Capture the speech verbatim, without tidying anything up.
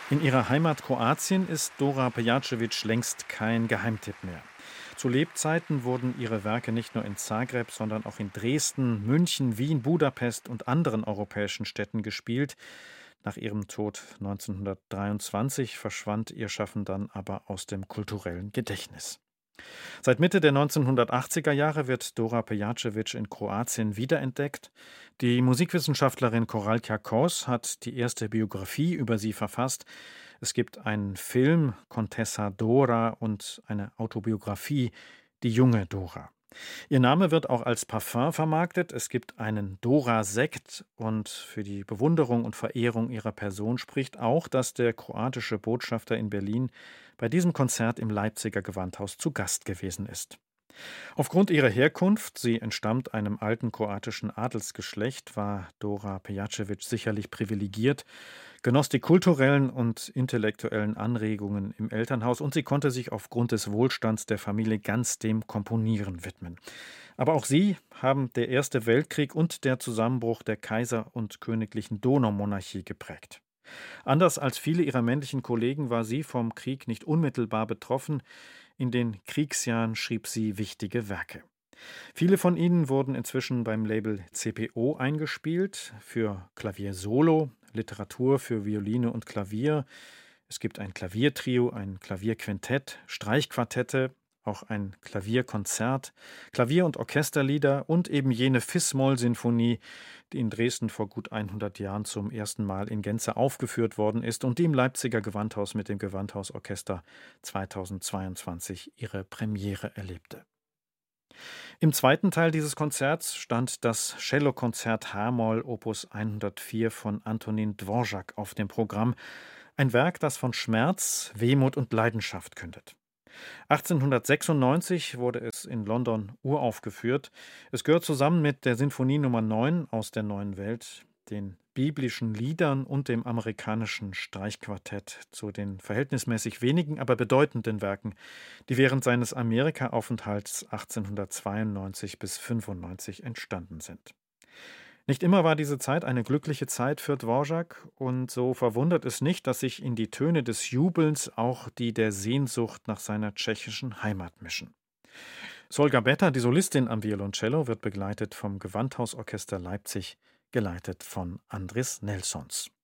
In ihrer Heimat Kroatien ist Dora Pejacevic längst kein Geheimtipp mehr. Zu Lebzeiten wurden ihre Werke nicht nur in Zagreb, sondern auch in Dresden, München, Wien, Budapest und anderen europäischen Städten gespielt. Nach ihrem Tod neunzehnhundertdreiundzwanzig verschwand ihr Schaffen dann aber aus dem kulturellen Gedächtnis. Seit Mitte der neunzehnhundertachtziger Jahre wird Dora Pejacevic in Kroatien wiederentdeckt. Die Musikwissenschaftlerin Koralka Kos hat die erste Biografie über sie verfasst. Es gibt einen Film, Contessa Dora, und eine Autobiografie, Die junge Dora. Ihr Name wird auch als Parfum vermarktet. Es gibt einen Dora-Sekt, und für die Bewunderung und Verehrung ihrer Person spricht auch, dass der kroatische Botschafter in Berlin bei diesem Konzert im Leipziger Gewandhaus zu Gast gewesen ist. Aufgrund ihrer Herkunft, sie entstammt einem alten kroatischen Adelsgeschlecht, war Dora Pejacevic sicherlich privilegiert, genoss die kulturellen und intellektuellen Anregungen im Elternhaus, und sie konnte sich aufgrund des Wohlstands der Familie ganz dem Komponieren widmen. Aber auch sie haben der Erste Weltkrieg und der Zusammenbruch der Kaiser- und königlichen Donaumonarchie geprägt. Anders als viele ihrer männlichen Kollegen war sie vom Krieg nicht unmittelbar betroffen. In den Kriegsjahren schrieb sie wichtige Werke. Viele von ihnen wurden inzwischen beim Label C P O eingespielt, für Klavier Solo, Literatur für Violine und Klavier. Es gibt ein Klaviertrio, ein Klavierquintett, Streichquartette, auch ein Klavierkonzert, Klavier- und Orchesterlieder und eben jene Fis-Moll-Sinfonie, die in Dresden vor gut hundert Jahren zum ersten Mal in Gänze aufgeführt worden ist und die im Leipziger Gewandhaus mit dem Gewandhausorchester zweitausendzweiundzwanzig ihre Premiere erlebte. Im zweiten Teil dieses Konzerts stand das Cellokonzert H-Moll Opus hundertvier von Antonin Dvorak auf dem Programm, ein Werk, das von Schmerz, Wehmut und Leidenschaft kündet. achtzehnhundertsechsundneunzig wurde es in London uraufgeführt. Es gehört zusammen mit der Sinfonie Nummer neun aus der Neuen Welt, den biblischen Liedern und dem amerikanischen Streichquartett zu den verhältnismäßig wenigen, aber bedeutenden Werken, die während seines Amerika-Aufenthalts achtzehnhundertzweiundneunzig bis fünfundneunzig entstanden sind. Nicht immer war diese Zeit eine glückliche Zeit für Dvorak, und so verwundert es nicht, dass sich in die Töne des Jubelns auch die der Sehnsucht nach seiner tschechischen Heimat mischen. Solga Beta, die Solistin am Violoncello, wird begleitet vom Gewandhausorchester Leipzig, geleitet von Andris Nelsons.